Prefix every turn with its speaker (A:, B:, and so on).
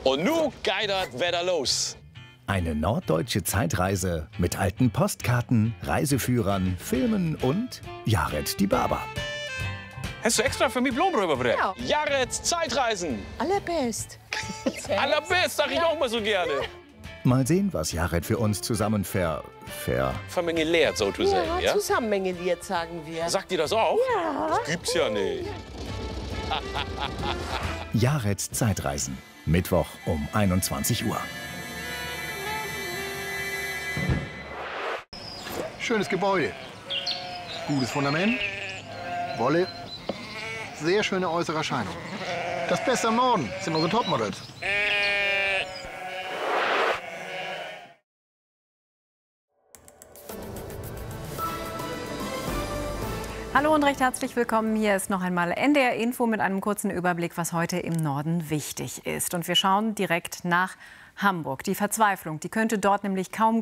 A: Und nu geht das Wetter los.
B: Eine norddeutsche Zeitreise mit alten Postkarten, Reiseführern, Filmen und Jared die Barber.
A: Hast du extra für mich Blumen rübergebracht?
C: Ja.
A: Jareds Zeitreisen.
C: Allerbest.
A: Allerbest, sag ich auch mal so gerne.
B: Mal sehen, was Jared für uns zusammen
A: Vermengeliert, so zu sagen, ja?
C: Zusammengeliert, sagen wir.
A: Sagt ihr das auch?
C: Ja.
A: Das gibt's ja nicht.
B: Jareds Zeitreisen. Mittwoch um 21 Uhr.
D: Schönes Gebäude. Gutes Fundament. Wolle. Sehr schöne äußere Erscheinung. Das Beste am Norden sind unsere Topmodels.
E: Hallo und recht herzlich willkommen. Hier ist noch einmal NDR Info mit einem kurzen Überblick, was heute im Norden wichtig ist. Und wir schauen direkt nach Hamburg. Die Verzweiflung, die könnte dort nämlich kaum